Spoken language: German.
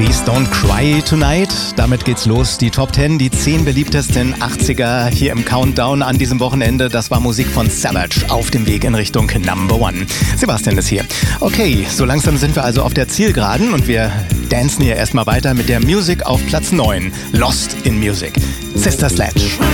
Please Don't Cry Tonight. Damit geht's los. Die Top 10, die 10 beliebtesten 80er hier im Countdown an diesem Wochenende. Das war Musik von Savage auf dem Weg in Richtung Number One. Sebastian ist hier. Okay, so langsam sind wir also auf der Zielgeraden und wir dancen hier erstmal weiter mit der Musik auf Platz 9. Lost in Music. Sister Sledge.